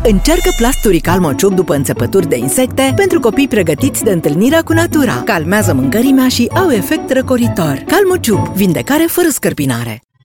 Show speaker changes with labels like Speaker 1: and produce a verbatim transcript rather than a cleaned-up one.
Speaker 1: Încearcă plasturii Calmociuc după înțepături de insecte pentru copii pregătiți de întâlnirea cu natura. Calmează mâncărimea și au efect răcoritor. Calmociuc, vindecare fără scărpinare.